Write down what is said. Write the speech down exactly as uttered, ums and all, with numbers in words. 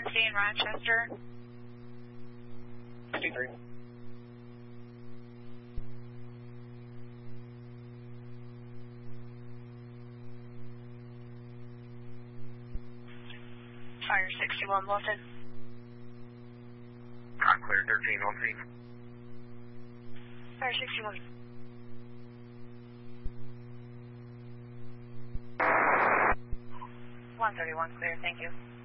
emergency in Rochester? sixty-three. Fire sixty-one, Wilton. I'm clear, thirteen on scene. Fire sixty-one. one thirty-one, clear, thank you.